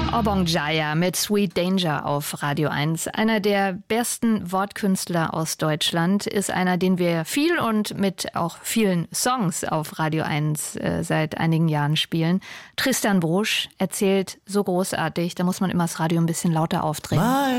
Obong Jaya mit Sweet Danger auf Radio 1. Einer der besten Wortkünstler aus Deutschland, ist einer, den wir viel und mit auch vielen Songs auf Radio 1 seit einigen Jahren spielen. Tristan Brusch erzählt so großartig, da muss man immer das Radio ein bisschen lauter aufdrehen.